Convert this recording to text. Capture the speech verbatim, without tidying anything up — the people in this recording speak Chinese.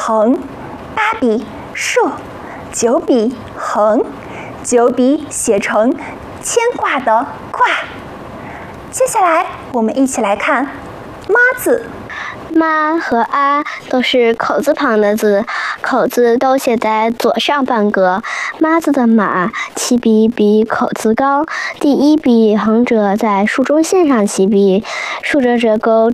横，八笔竖，九笔横，九笔写成牵挂的挂。接下来我们一起来看妈字。 妈和啊都是口字旁的字，口字都写在左上半格。妈字的马起笔比口字高，第一笔横折在竖中线上起笔，竖着折钩